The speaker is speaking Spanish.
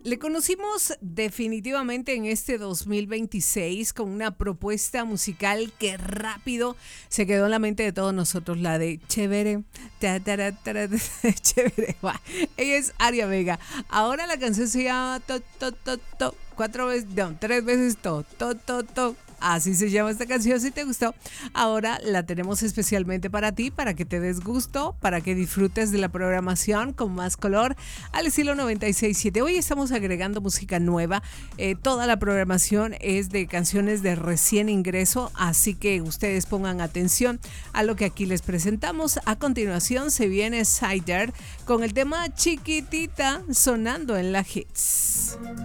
Le conocimos definitivamente en este 2026 con una propuesta musical que rápido se quedó en la mente de todos nosotros, la de Chévere. Chévere. Ella es Aria Vega. Ahora la canción se llama tres veces to. Así se llama esta canción. Si te gustó, ahora la tenemos especialmente para ti, para que te des gusto, para que disfrutes de la programación con más color al estilo 96.7. Hoy estamos agregando música nueva. Toda la programación es de canciones de recién ingreso, así que ustedes pongan atención a lo que aquí les presentamos. A continuación se viene Cider con el tema Chiquitita sonando en la Hits.